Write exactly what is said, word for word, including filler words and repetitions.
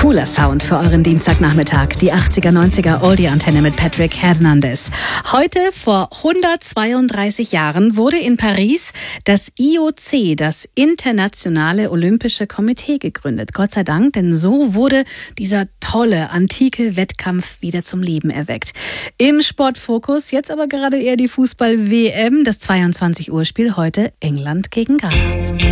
Cooler Sound für euren Dienstagnachmittag. Die achtziger, neunziger Oldie-Antenne mit Patrick Hernandez. Heute vor hundertzweiunddreißig Jahren wurde in Paris das I O C, das Internationale Olympische Komitee, gegründet. Gott sei Dank, denn so wurde dieser tolle, antike Wettkampf wieder zum Leben erweckt. Im Sportfokus jetzt aber gerade eher die Fußball-W M, das zweiundzwanzig Uhr Spiel heute England gegen Ghana.